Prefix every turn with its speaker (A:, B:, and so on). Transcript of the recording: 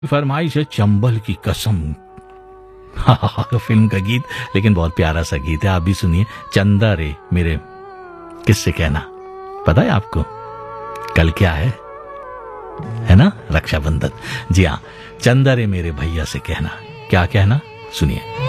A: फरमाइश है चंबल की कसम। फिल्म का गीत, लेकिन बहुत प्यारा सा गीत है, आप भी सुनिए। चंदा रे मेरे, किससे कहना, पता है आपको कल क्या है ना, रक्षाबंधन। जी हाँ, चंदा रे मेरे भैया से कहना। क्या कहना, सुनिए।